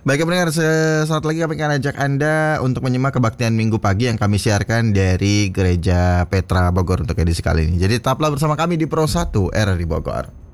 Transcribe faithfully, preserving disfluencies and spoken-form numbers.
Baik pendengar, sesaat lagi kami akan ajak Anda untuk menyimak kebaktian Minggu pagi yang kami siarkan dari Gereja Petra Bogor untuk edisi kali ini. Jadi tetaplah bersama kami di Pro satu R R I Bogor.